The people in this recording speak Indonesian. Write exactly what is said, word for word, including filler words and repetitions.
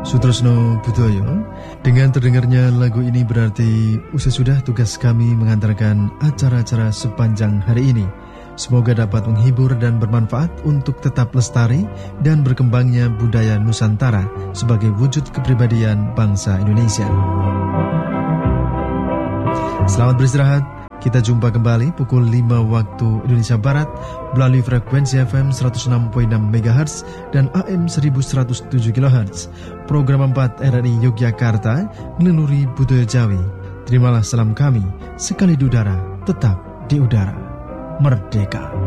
Sutresno Budoyo, dengan terdengarnya lagu ini berarti usai sudah tugas kami mengantarkan acara-acara sepanjang hari ini. Semoga dapat menghibur dan bermanfaat untuk tetap lestari dan berkembangnya budaya Nusantara sebagai wujud kepribadian bangsa Indonesia. Selamat beristirahat. Kita jumpa kembali pukul lima waktu Indonesia Barat melalui frekuensi F M seratus enam koma enam megahertz dan A M seribu seratus tujuh kilohertz. Program empat R R I Yogyakarta meneluri budaya Jawi. Terimalah salam kami, sekali di udara, tetap di udara. Merdeka.